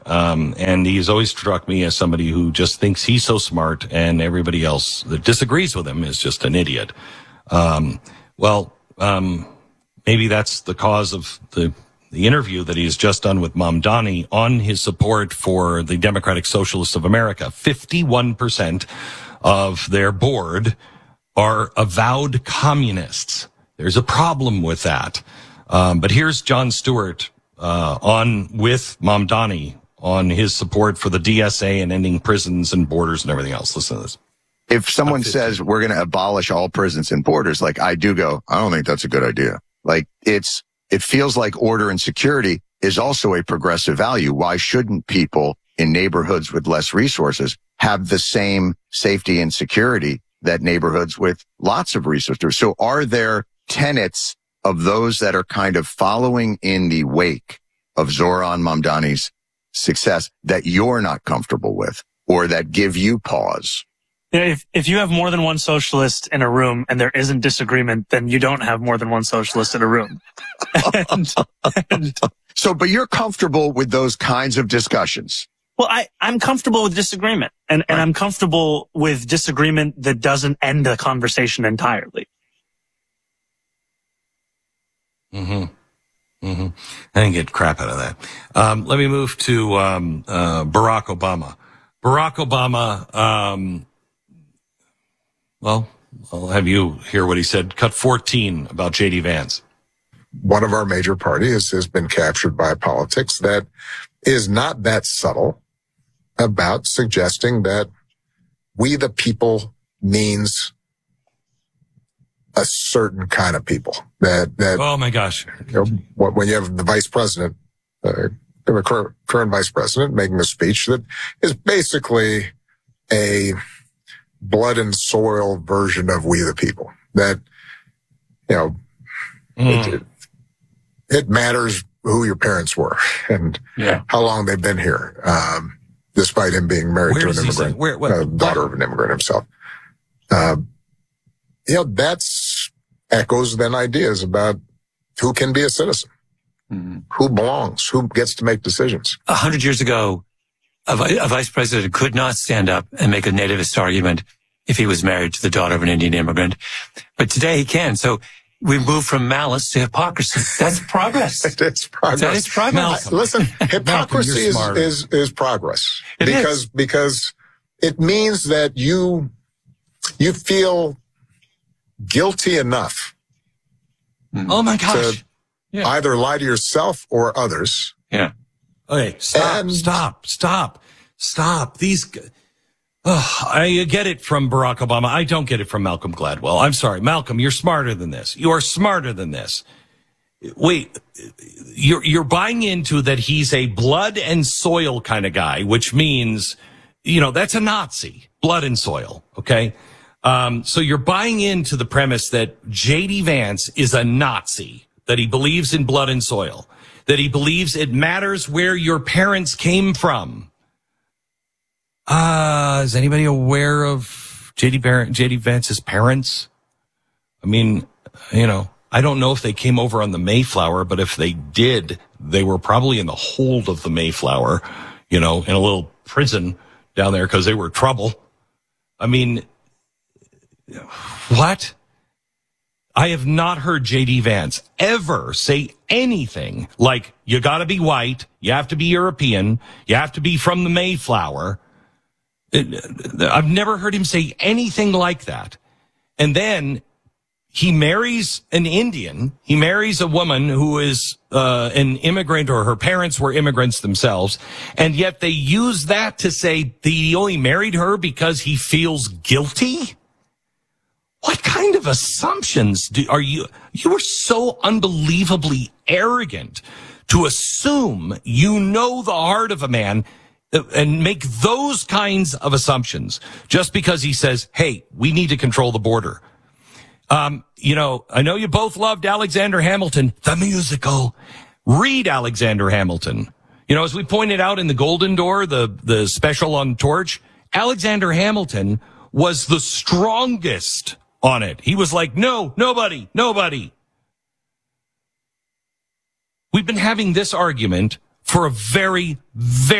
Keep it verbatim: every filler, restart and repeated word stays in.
Um, and he's always struck me as somebody who just thinks he's so smart and everybody else that disagrees with him is just an idiot. Um, well, um, maybe that's the cause of the, the interview that he's just done with Mamdani on his support for the Democratic Socialists of America. fifty-one percent of their board are avowed communists. There's a problem with that. Um, but here's Jon Stewart uh, on with Mamdani on his support for the D S A and ending prisons and borders and everything else. Listen to this. If someone says we're going to abolish all prisons and borders, like I do go, I don't think that's a good idea. Like it's, it feels like order and security is also a progressive value. Why shouldn't people in neighborhoods with less resources have the same safety and security that neighborhoods with lots of resources? So are there tenets of those that are kind of following in the wake of Zoran Mamdani's success that you're not comfortable with or that give you pause? Yeah, if, if you have more than one socialist in a room and there isn't disagreement, then you don't have more than one socialist in a room. and, and, so, but you're comfortable with those kinds of discussions? Well, I, I'm comfortable with disagreement, and, and I'm comfortable with disagreement that doesn't end the conversation entirely. Mm-hmm. Mm-hmm. I didn't get crap out of that. Um, let me move to um, uh, Barack Obama. Barack Obama, um, well, I'll have you hear what he said. Cut fourteen about J D Vance. One of our major parties has been captured by politics that is not that subtle about suggesting that we the people means a certain kind of people. That, that oh my gosh. You know, when you have the vice president, uh, the current, current vice president making a speech that is basically a blood and soil version of we the people. That, you know, mm. it, it, it matters who your parents were and yeah. how long they've been here. Um, despite him being married Where to an immigrant, Where, what, uh, daughter of an immigrant himself. Um, you know, that's echoes then ideas about who can be a citizen, mm-hmm. who belongs, who gets to make decisions. A hundred years ago, a, a vice president could not stand up and make a nativist argument if he was married to the daughter of an Indian immigrant. But today he can. So we move from malice to hypocrisy. That's progress. It is progress. That is progress. Malcolm. Listen, hypocrisy Malcolm, is, is, is progress. It because, is. because it means that you, you feel guilty enough. Oh my gosh. To yeah. either lie to yourself or others. Yeah. Okay. Stop, and, stop, stop, stop. These, oh, I get it from Barack Obama. I don't get it from Malcolm Gladwell. I'm sorry. Malcolm, you're smarter than this. You are smarter than this. Wait, you're, you're buying into that he's a blood and soil kind of guy, which means, you know, that's a Nazi, blood and soil. Okay. Um, so you're buying into the premise that J D Vance is a Nazi, that he believes in blood and soil, that he believes it matters where your parents came from. Uh, is anybody aware of J D Bar- J D Vance's parents? I mean, you know, I don't know if they came over on the Mayflower, but if they did, they were probably in the hold of the Mayflower, you know, in a little prison down there because they were trouble. I mean, what? I have not heard J D Vance ever say anything like, you gotta be white, you have to be European, you have to be from the Mayflower. I've never heard him say anything like that. And then he marries an Indian. He marries a woman who is uh, an immigrant, or her parents were immigrants themselves. And yet they use that to say he only married her because he feels guilty. What kind of assumptions do, are you, you are so unbelievably arrogant to assume you know the heart of a man and make those kinds of assumptions just because he says, hey, we need to control the border. Um, you know, I know you both loved Alexander Hamilton, the musical. Read Alexander Hamilton. You know, as we pointed out in the Golden Door, the, the special on Torch, Alexander Hamilton was the strongest on it. He was like, no, nobody, nobody. We've been having this argument for a very, very